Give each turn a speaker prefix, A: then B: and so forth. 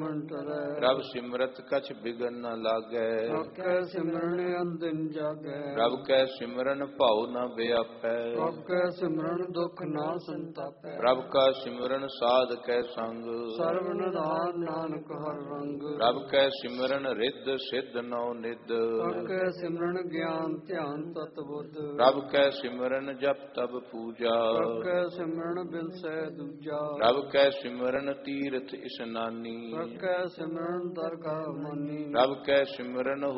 A: ਮਨ ਟਰੈ।
B: ਪ੍ਰਭ ਸਿਮਰਤ ਕਛ ਬਿਗਨ ਨ ਲਾਗੈ।
A: ਪ੍ਰਭ ਕੈ ਸਿਮਰਨ ਅੰਦਿਨ ਜਾਗੈ।
B: ਪ੍ਰਭ ਕੈ ਸਿਮਰਨ ਭਉ ਨ ਵਿਆਪੈ।
A: ਪ੍ਰਭ ਕੈ ਸਿਮਰਨ ਦੁਖ ਨਾ ਸੰਤਾਪੈ।
B: ਪ੍ਰਭ ਕਾ ਸਿਮਰਨ ਸਾਧ ਕੈ ਸੰਗ।
A: ਸਰਬ ਨਿਧਾਨ ਨਾਨਕ ਹਰਿ ਰੰਗ।
B: ਪ੍ਰਭ ਕੈ ਸਿਮਰਨ ਰਿੱਧ ਸਿੱਧ ਨਉ ਨਿਧ।
A: ਪ੍ਰਭ ਕੈ ਸਿਮਰਨ ਗਿਆਨ ਧਿਆਨ ਤਤ ਬੁੱਧ।
B: ਪ੍ਰਭ ਕੈ ਸਿਮਰਨ ਜਪ ਤਪ ਪੂਜਾ।
A: ਪ੍ਰਭ ਕੈ ਸਿਮਰਨ ਬਿਨਸੈ ਦੂਜਾ।
B: ਪ੍ਰਭ ਕੈ ਸਿਮਰਨ ਤੀਰਥ ਇਸਨਾਨੀ।
A: ਪ੍ਰਭ ਕੈ ਸਿਮਰਨ ਦਰਗਾਹ ਮਾਨੀ।
B: ਪ੍ਰਭ ਕੈ ਸਿਮਰਨ